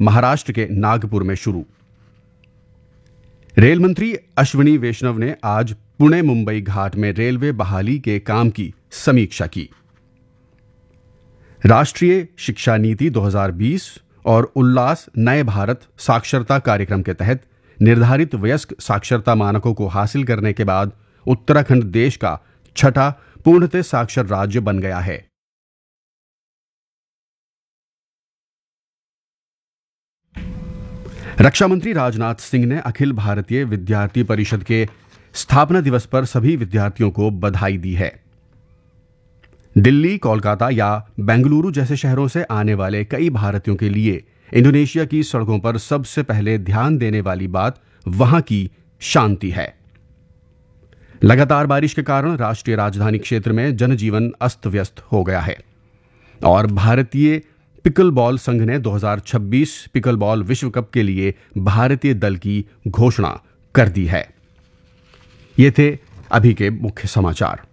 महाराष्ट्र के नागपुर में शुरू। रेल मंत्री अश्विनी वैष्णव ने आज पुणे मुंबई घाट में रेलवे बहाली के काम की समीक्षा की। राष्ट्रीय शिक्षा नीति 2020 और उल्लास नए भारत साक्षरता कार्यक्रम के तहत निर्धारित वयस्क साक्षरता मानकों को हासिल करने के बाद उत्तराखंड देश का छठा पूर्णतः साक्षर राज्य बन गया है। रक्षा मंत्री राजनाथ सिंह ने अखिल भारतीय विद्यार्थी परिषद के स्थापना दिवस पर सभी विद्यार्थियों को बधाई दी है। दिल्ली, कोलकाता या बेंगलुरु जैसे शहरों से आने वाले कई भारतीयों के लिए इंडोनेशिया की सड़कों पर सबसे पहले ध्यान देने वाली बात वहां की शांति है। लगातार बारिश के कारण राष्ट्रीय राजधानी क्षेत्र में जनजीवन अस्त व्यस्त हो गया है और भारतीय पिकल बॉल संघ ने 2026 पिकल बॉल विश्व कप के लिए भारतीय दल की घोषणा कर दी है। ये थे अभी के मुख्य समाचार।